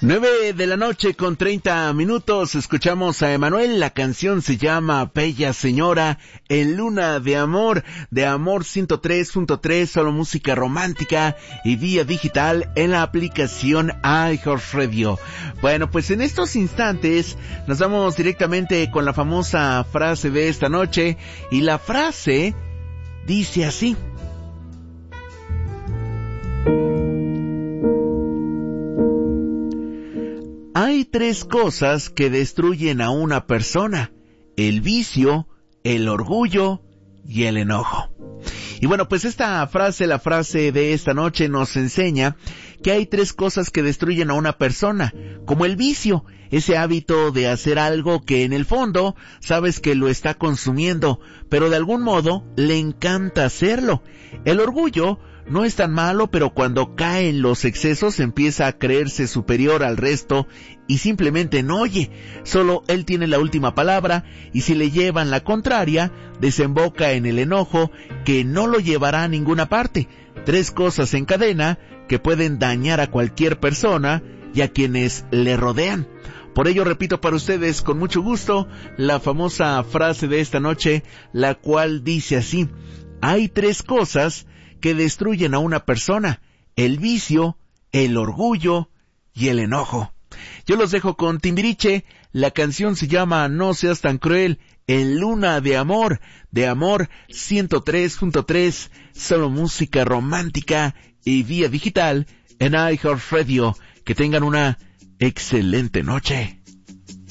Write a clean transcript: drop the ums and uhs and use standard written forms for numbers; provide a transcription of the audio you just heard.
9:30 p.m, escuchamos a Emanuel, la canción se llama Bella Señora, en Luna de Amor 103.3, solo música romántica y vía digital en la aplicación iHeartRadio. Bueno, pues en estos instantes nos vamos directamente con la famosa frase de esta noche, y la frase dice así: hay 3 cosas que destruyen a una persona: el vicio, el orgullo y el enojo. Y bueno, pues esta frase, la frase de esta noche, nos enseña que hay 3 cosas que destruyen a una persona, como el vicio, ese hábito de hacer algo que en el fondo sabes que lo está consumiendo, pero de algún modo le encanta hacerlo. El orgullo no es tan malo, pero cuando cae en los excesos empieza a creerse superior al resto y simplemente no oye. Solo él tiene la última palabra, y si le llevan la contraria, desemboca en el enojo que no lo llevará a ninguna parte. 3 cosas en cadena que pueden dañar a cualquier persona y a quienes le rodean. Por ello repito para ustedes con mucho gusto la famosa frase de esta noche, la cual dice así: hay 3 cosas que destruyen a una persona: el vicio, el orgullo y el enojo. Yo los dejo con Timbiriche, la canción se llama No Seas Tan Cruel, en Luna de Amor 103.3, solo música romántica y vía digital en iHeartRadio. Que tengan una excelente noche.